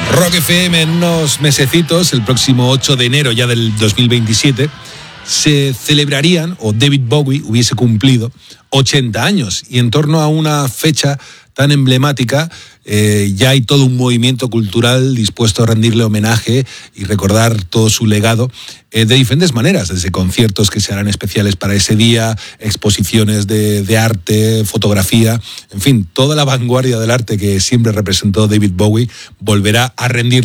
Rock FM en unos mesecitos, el próximo 8 de enero ya del 2027, se celebrarían, o David Bowie hubiese cumplido 80 años. Y en torno a una fecha tan emblemática, ya hay todo un movimiento cultural dispuesto a rendirle homenaje y recordar todo su legado de diferentes maneras, desde conciertos que se harán especiales para ese día, exposiciones de arte, fotografía, en fin, toda la vanguardia del arte que siempre representó David Bowie volverá a rendir